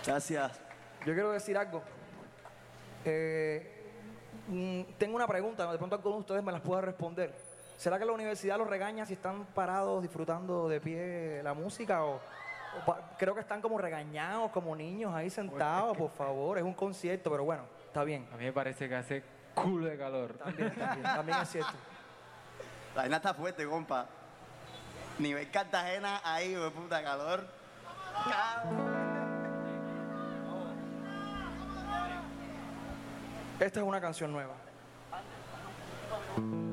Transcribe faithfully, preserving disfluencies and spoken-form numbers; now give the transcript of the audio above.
Gracias. Yo quiero decir algo. Eh, mm, tengo una pregunta, de pronto alguno de ustedes me las pueda responder. ¿Será que la universidad los regaña si están parados disfrutando de pie la música? O, o pa- creo que están como regañados, como niños ahí sentados, por favor. Es un concierto, pero bueno, está bien. A mí me parece que hace culo de calor. También, también, también es cierto. La vaina está fuerte, compa. Nivel Cartagena, ahí, de puta calor. Esta es una canción nueva.